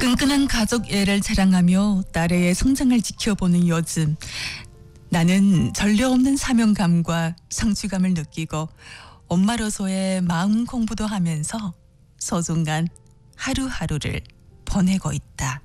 끈끈한 가족애를 자랑하며 딸의 성장을 지켜보는 요즘, 나는 전례 없는 사명감과 성취감을 느끼고 엄마로서의 마음 공부도 하면서 소중한 하루하루를 보내고 있다.